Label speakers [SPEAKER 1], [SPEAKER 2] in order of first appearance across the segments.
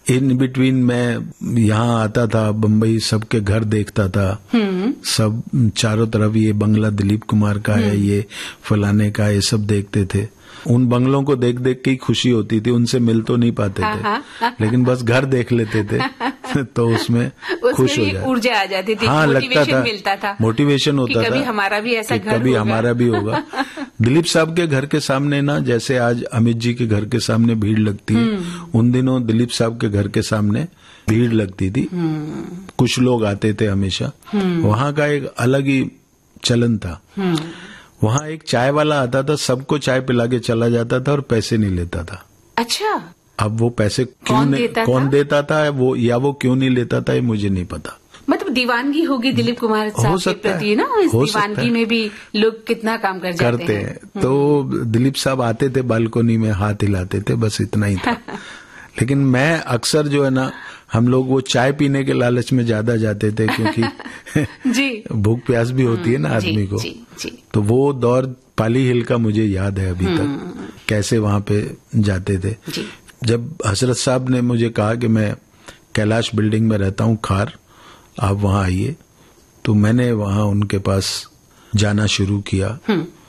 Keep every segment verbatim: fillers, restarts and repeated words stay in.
[SPEAKER 1] In between मैं यहाँ आता था, बम्बई सबके घर देखता था, सब चारों तरफ ये बंगला दिलीप कुमार का है, ये फलाने का, ये सब देखते थे। उन बंगलों को देख देख के ही खुशी होती थी, उनसे मिल तो नहीं पाते थे, लेकिन बस घर देख लेते थे तो उसमें खुश हो जाते,
[SPEAKER 2] ऊर्जा आ जाती थी,
[SPEAKER 1] हाँ, लगता था,
[SPEAKER 2] मिलता था,
[SPEAKER 1] मोटिवेशन होता था,
[SPEAKER 2] कभी हमारा भी ऐसा घर
[SPEAKER 1] कभी
[SPEAKER 2] होगा।
[SPEAKER 1] हमारा भी होगा। दिलीप साहब के घर के सामने ना, जैसे आज अमित जी के घर के सामने भीड़ लगती है, उन दिनों दिलीप साहब के घर के सामने भीड़ लगती थी, कुछ लोग आते थे हमेशा। वहां का एक अलग ही चलन था। वहां एक चाय वाला आता था, सबको चाय पिला के चला जाता था और पैसे नहीं लेता था।
[SPEAKER 2] अच्छा,
[SPEAKER 1] अब वो पैसे क्यों
[SPEAKER 2] कौन
[SPEAKER 1] नहीं,
[SPEAKER 2] देता
[SPEAKER 1] कौन
[SPEAKER 2] था?
[SPEAKER 1] देता था वो, या वो क्यों नहीं लेता था, ये मुझे नहीं पता।
[SPEAKER 2] मतलब दीवानगी होगी दिलीप कुमार साहब के प्रति ना, इस दीवानगी में भी लोग कितना काम कर जाते
[SPEAKER 1] करते हैं। तो दिलीप साहब आते थे, बालकोनी में हाथ हिलाते थे, बस इतना ही था। लेकिन मैं अक्सर जो है ना, हम लोग वो चाय पीने के लालच में ज्यादा जाते थे, क्योंकि
[SPEAKER 2] जी
[SPEAKER 1] भूख प्यास भी होती है ना आदमी को।
[SPEAKER 2] जी, जी।
[SPEAKER 1] तो वो दौर पाली हिल का मुझे याद है अभी तक, कैसे वहां पे जाते थे।
[SPEAKER 2] जी।
[SPEAKER 1] जब हजरत साहब ने मुझे कहा कि मैं कैलाश बिल्डिंग में रहता हूँ खार, आप वहां आइए, तो मैंने वहां उनके पास जाना शुरू किया।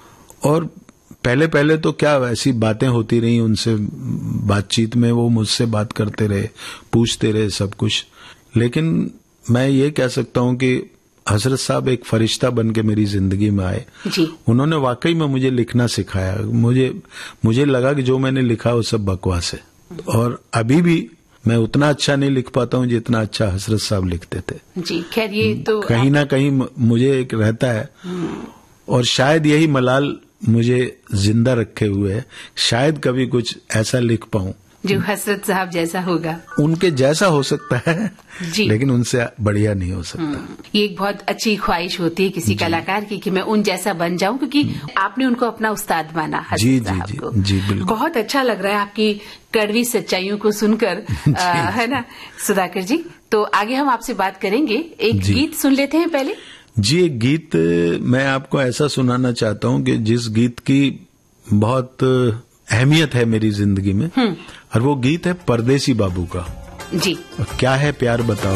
[SPEAKER 1] और पहले पहले तो क्या ऐसी बातें होती रही उनसे, बातचीत में वो मुझसे बात करते रहे, पूछते रहे सब कुछ। लेकिन मैं ये कह सकता हूँ कि हजरत साहब एक फरिश्ता बन के मेरी जिंदगी में आए।
[SPEAKER 2] जी।
[SPEAKER 1] उन्होंने वाकई में मुझे लिखना सिखाया। मुझे मुझे लगा कि जो मैंने लिखा वो सब बकवास है, और अभी भी मैं उतना अच्छा नहीं लिख पाता हूँ जितना अच्छा हजरत साहब लिखते थे।
[SPEAKER 2] जी, खैर ये तो
[SPEAKER 1] कहीं ना कहीं मुझे एक रहता है, और शायद यही मलाल मुझे जिंदा रखे हुए है, शायद कभी कुछ ऐसा लिख पाऊं
[SPEAKER 2] जो हजरत साहब जैसा होगा।
[SPEAKER 1] उनके जैसा हो सकता है
[SPEAKER 2] जी।
[SPEAKER 1] लेकिन उनसे बढ़िया नहीं हो सकता।
[SPEAKER 2] ये एक बहुत अच्छी ख्वाहिश होती है किसी कलाकार की कि मैं उन जैसा बन जाऊं, क्योंकि आपने उनको अपना उस्ताद माना हजरत
[SPEAKER 1] जी,
[SPEAKER 2] साहब
[SPEAKER 1] जी,
[SPEAKER 2] को।
[SPEAKER 1] जी, बिल्कुल।
[SPEAKER 2] बहुत अच्छा लग रहा है आपकी कड़वी सच्चाइयों को सुनकर, आ, है ना सुधाकर जी। तो आगे हम आपसे बात करेंगे, एक गीत सुन लेते हैं पहले।
[SPEAKER 1] जी, एक गीत मैं आपको ऐसा सुनाना चाहता हूँ कि जिस गीत की बहुत अहमियत है मेरी जिंदगी में, और वो गीत है परदेसी बाबू का।
[SPEAKER 2] जी।
[SPEAKER 1] क्या है प्यार बताओ।